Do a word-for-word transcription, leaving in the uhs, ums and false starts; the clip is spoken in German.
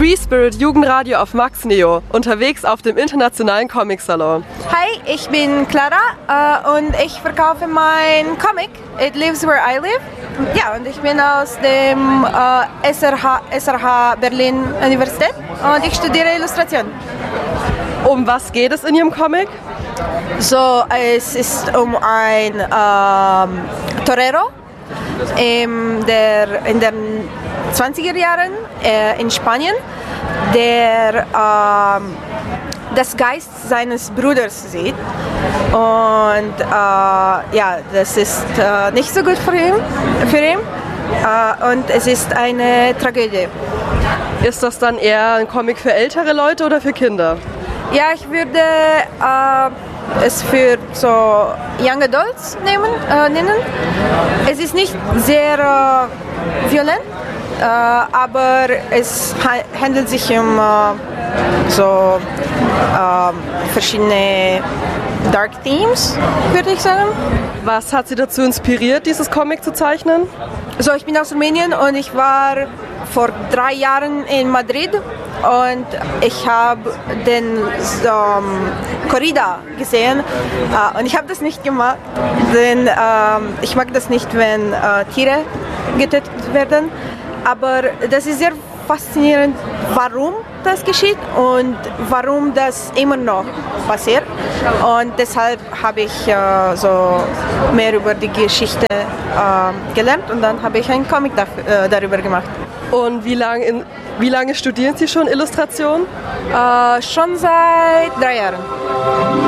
Free Spirit Jugendradio auf Max Neo, unterwegs auf dem internationalen Comic-Salon. Hi, ich bin Clara uh, und ich verkaufe mein Comic It Lives Where I Live. Ja, und ich bin aus dem uh, S R H, S R H Berlin Universität und ich studiere Illustration. Um was geht es in Ihrem Comic? So, es ist um ein ähm, Torero in, der, in den zwanziger Jahren äh, in Spanien, der ähm, das Geist seines Bruders sieht. Und äh, ja, das ist äh, nicht so gut für ihn. Für ihn. Äh, und es ist eine Tragödie. Ist das dann eher ein Comic für ältere Leute oder für Kinder? Ja, ich würde äh, es für so Young Adults nehmen, äh, nennen. Es ist nicht sehr äh, violent, äh, aber es ha- handelt sich um äh, so äh, verschiedene Dark Themes, würde ich sagen. Was hat Sie dazu inspiriert, dieses Comic zu zeichnen? So, ich bin aus Rumänien und ich war vor drei Jahren in Madrid und ich habe den ähm, Corrida gesehen äh, und ich habe das nicht gemacht, denn ähm, ich mag das nicht, wenn äh, Tiere getötet werden, aber das ist sehr faszinierend, warum das geschieht und warum das immer noch passiert, und deshalb habe ich äh, so mehr über die Geschichte äh, gelernt und dann habe ich einen Comic dafür, äh, darüber gemacht. Und wie lange, in, wie lange studieren Sie schon Illustration? Äh, schon seit drei Jahren.